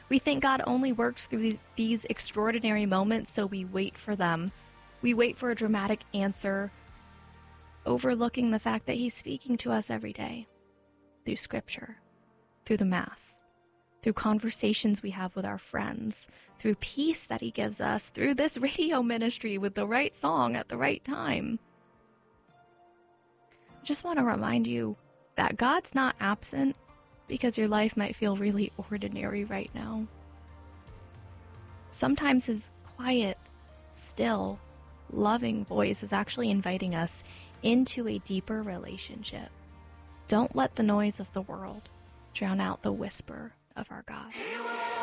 We think God only works through these extraordinary moments, so we wait for them. We wait for a dramatic answer, overlooking the fact that He's speaking to us every day through Scripture, through the Mass, through conversations we have with our friends, through peace that He gives us, through this radio ministry with the right song at the right time. I just want to remind you that God's not absent because your life might feel really ordinary right now. Sometimes His quiet, still, loving voice is actually inviting us into a deeper relationship. Don't let the noise of the world drown out the whisper of our God.